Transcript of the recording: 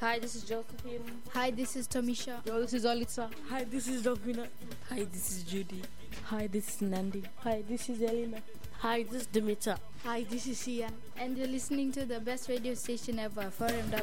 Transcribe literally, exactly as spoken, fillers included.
Hi, this is Josephine. Hi, this is Tomisha. Yo, this is Olitsa. Hi, this is Dovina. Hi, this is Judy. Hi, this is Nandi. Hi, this is Elena. Hi, this is Dimitra. Hi, this is Ian. And you're listening to the best radio station ever, forum dot